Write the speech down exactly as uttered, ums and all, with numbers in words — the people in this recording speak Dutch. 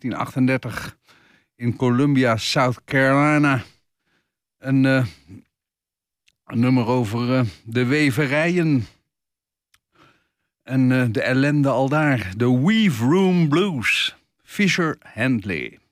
negentien achtendertig in Columbia, South Carolina. Een, uh, een nummer over uh, de weverijen en uh, de ellende al daar. De Weave Room Blues. Fisher Handley.